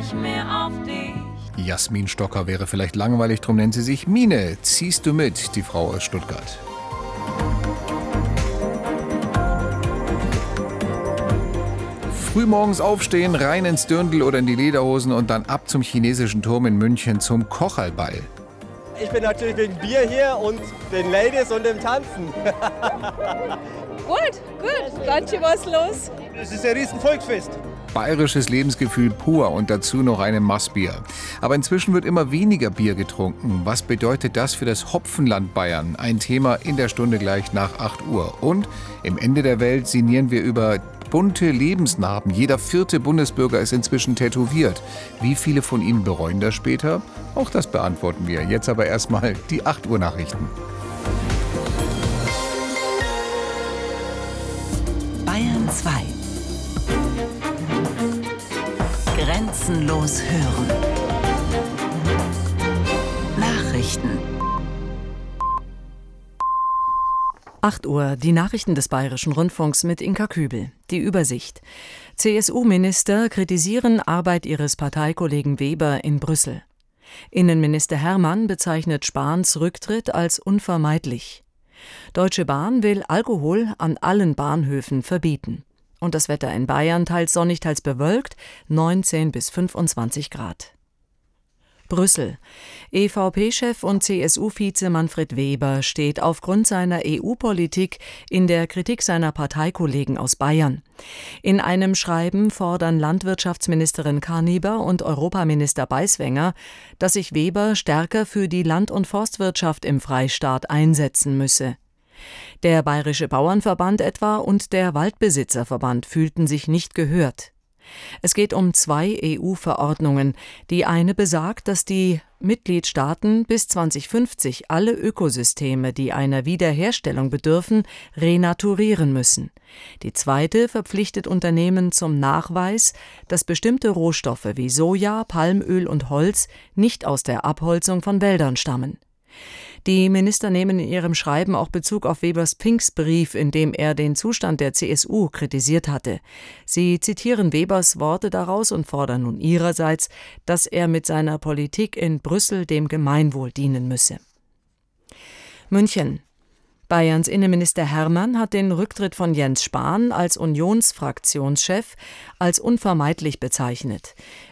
nicht mehr auf dich. Jasmin Stocker wäre vielleicht langweilig, drum nennt sie sich Mine. Ziehst du mit, die Frau aus Stuttgart. Frühmorgens aufstehen, rein ins Dirndl oder in die Lederhosen und dann ab zum chinesischen Turm in München zum Kocherlball. Ich bin natürlich wegen Bier hier und den Ladies und dem Tanzen. Gut, ganz schön was los. Es ist ein riesen Volksfest. Bayerisches Lebensgefühl pur und dazu noch eine Maßbier. Aber inzwischen wird immer weniger Bier getrunken. Was bedeutet das für das Hopfenland Bayern? Ein Thema in der Stunde gleich nach 8 Uhr. Und im Ende der Welt sinnieren wir über bunte Lebensnarben. Jeder 4. Bundesbürger ist inzwischen tätowiert. Wie viele von ihnen bereuen das später? Auch das beantworten wir. Jetzt aber erstmal die 8 Uhr Nachrichten. Bayern 2. Grenzenlos hören. Nachrichten. 8 Uhr, die Nachrichten des Bayerischen Rundfunks mit Inka Kübel. Die Übersicht. CSU-Minister kritisieren Arbeit ihres Parteikollegen Weber in Brüssel. Innenminister Hermann bezeichnet Spahns Rücktritt als unvermeidlich. Deutsche Bahn will Alkohol an allen Bahnhöfen verbieten. Und das Wetter in Bayern teils sonnig, teils bewölkt, 19 bis 25 Grad. Brüssel. EVP-Chef und CSU-Vize Manfred Weber steht aufgrund seiner EU-Politik in der Kritik seiner Parteikollegen aus Bayern. In einem Schreiben fordern Landwirtschaftsministerin Karniber und Europaminister Beiswenger, dass sich Weber stärker für die Land- und Forstwirtschaft im Freistaat einsetzen müsse. Der Bayerische Bauernverband etwa und der Waldbesitzerverband fühlten sich nicht gehört. Es geht um 2 EU-Verordnungen. Die eine besagt, dass die Mitgliedstaaten bis 2050 alle Ökosysteme, die einer Wiederherstellung bedürfen, renaturieren müssen. Die zweite verpflichtet Unternehmen zum Nachweis, dass bestimmte Rohstoffe wie Soja, Palmöl und Holz nicht aus der Abholzung von Wäldern stammen. Die Minister nehmen in ihrem Schreiben auch Bezug auf Webers Pfingstbrief, in dem er den Zustand der CSU kritisiert hatte. Sie zitieren Webers Worte daraus und fordern nun ihrerseits, dass er mit seiner Politik in Brüssel dem Gemeinwohl dienen müsse. München. Bayerns Innenminister Hermann hat den Rücktritt von Jens Spahn als Unionsfraktionschef als unvermeidlich bezeichnet.